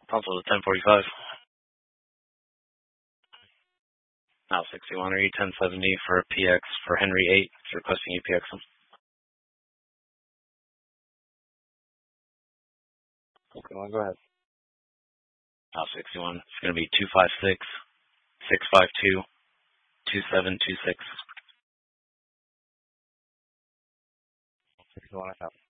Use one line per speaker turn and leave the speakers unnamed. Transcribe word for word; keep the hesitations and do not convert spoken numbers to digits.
Console to ten forty-five. Now sixty-one, are you ten seventy for P X for Henry eight, requesting you P X him. Okay, well, go ahead. Now sixty-one, it's going to be two five six, six five two, two seven two six. sixty-one, I have.